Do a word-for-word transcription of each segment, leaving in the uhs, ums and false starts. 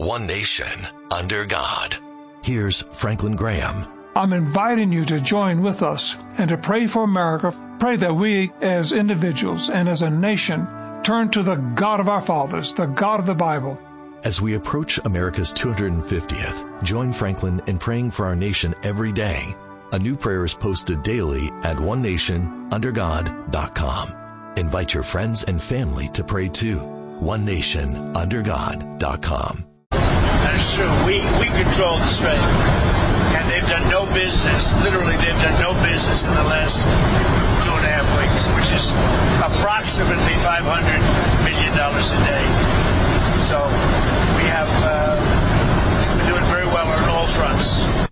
one nation, under God. Here's Franklin Graham. I'm inviting you to join with us and to pray for America. Pray that we as individuals and as a nation turn to the God of our fathers, the God of the Bible. As we approach America's two hundred fiftieth, join Franklin in praying for our nation every day. A new prayer is posted daily at one nation under god dot com. Invite your friends and family to pray too. one nation under god dot com. That is true. We, we control the strait. And they've done no business, literally they've done no business in the last two and a half weeks, which is approximately five hundred million dollars a day. So we have, uh, we're doing very well on all fronts.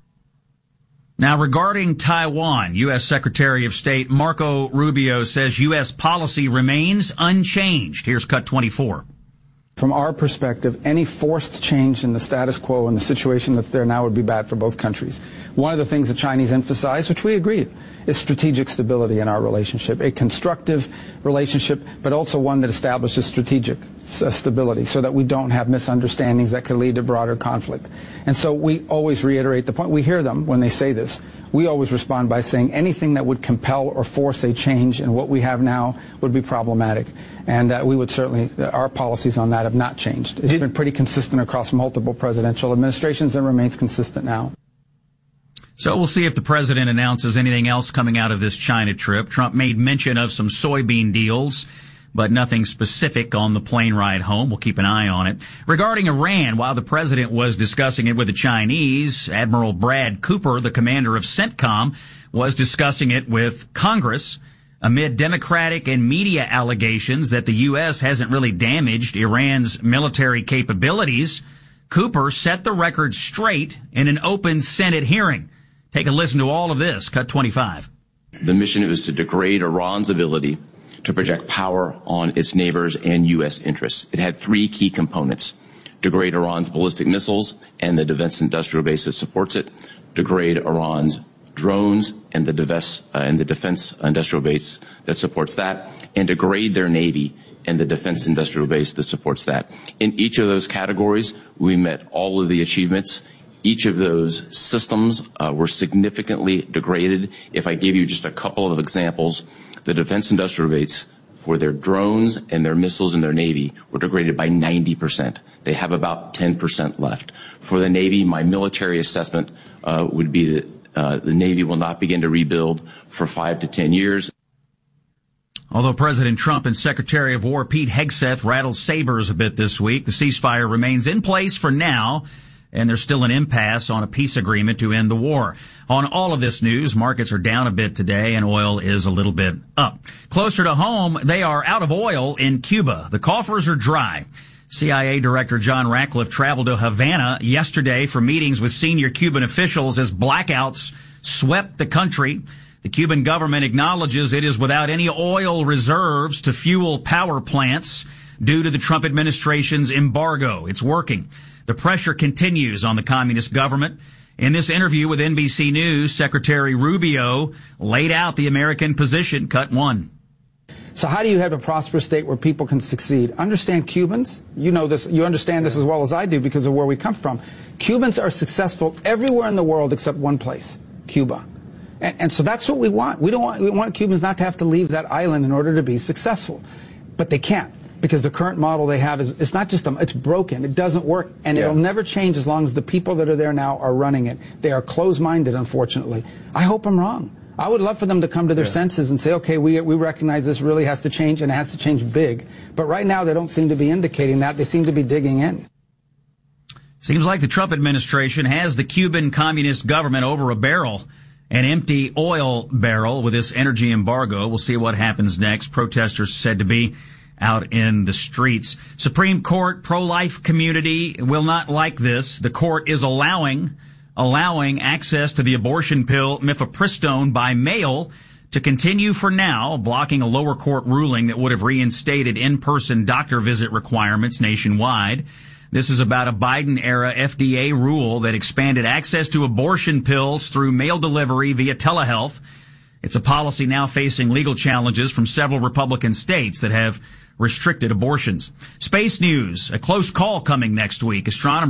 Now, regarding Taiwan, U S. Secretary of State Marco Rubio says U S policy remains unchanged. Here's cut twenty-four. From our perspective, any forced change in the status quo and the situation that's there now would be bad for both countries. One of the things the Chinese emphasize, which we agree, is strategic stability in our relationship, a constructive relationship, but also one that establishes strategic stability so that we don't have misunderstandings that could lead to broader conflict. And so we always reiterate the point. We hear them when they say this. We always respond by saying anything that would compel or force a change in what we have now would be problematic. And uh, we would certainly, uh, our policies on that have not changed. It's been pretty consistent across multiple presidential administrations and remains consistent now. So we'll see if the president announces anything else coming out of this China trip. Trump made mention of some soybean deals, but nothing specific on the plane ride home. We'll keep an eye on it. Regarding Iran, while the president was discussing it with the Chinese, Admiral Brad Cooper, the commander of CENTCOM, was discussing it with Congress amid Democratic and media allegations that the U S hasn't really damaged Iran's military capabilities. Cooper set the record straight in an open Senate hearing. Take a listen to all of this. Cut twenty-five. The mission was to degrade Iran's ability to project power on its neighbors and U S interests. It had three key components: degrade Iran's ballistic missiles and the defense industrial base that supports it, degrade Iran's drones and the defense, uh, and the defense industrial base that supports that, and degrade their Navy and the defense industrial base that supports that. In each of those categories, we met all of the achievements. Each of those systems uh, were significantly degraded. If I gave you just a couple of examples, the defense industrial base for their drones and their missiles and their Navy were degraded by ninety percent. They have about ten percent left. For the Navy, my military assessment uh, would be that uh, the Navy will not begin to rebuild for five to ten years. Although President Trump and Secretary of War Pete Hegseth rattled sabers a bit this week, the ceasefire remains in place for now, and there's still an impasse on a peace agreement to end the war. On all of this news, markets are down a bit today, and oil is a little bit up. Closer to home, they are out of oil in Cuba. The coffers are dry. C I A Director John Ratcliffe traveled to Havana yesterday for meetings with senior Cuban officials as blackouts swept the country. The Cuban government acknowledges it is without any oil reserves to fuel power plants due to the Trump administration's embargo. It's working. The pressure continues on the communist government. In this interview with N B C News, Secretary Rubio laid out the American position. Cut one. So how do you have a prosperous state where people can succeed? Understand Cubans. You know this. You understand this as well as I do because of where we come from. Cubans are successful everywhere in the world except one place, Cuba. And, and so that's what we want. We don't want, we want Cubans not to have to leave that island in order to be successful. But they can't, because the current model they have is, it's not just, a, it's broken. It doesn't work. And yeah. It'll never change as long as the people that are there now are running it. They are closed-minded, unfortunately. I hope I'm wrong. I would love for them to come to their yeah. senses and say, okay, we, we recognize this really has to change, and it has to change big. But right now, they don't seem to be indicating that. They seem to be digging in. Seems like the Trump administration has the Cuban communist government over a barrel, an empty oil barrel with this energy embargo. We'll see what happens next. Protesters said to be out in the streets. Supreme Court pro-life community will not like this. The court is allowing allowing access to the abortion pill mifepristone by mail to continue for now, blocking a lower court ruling that would have reinstated in-person doctor visit requirements nationwide. This is about a Biden-era F D A rule that expanded access to abortion pills through mail delivery via telehealth. It's a policy now facing legal challenges from several Republican states that have restricted abortions. Space news, a close call coming next week. Astronomers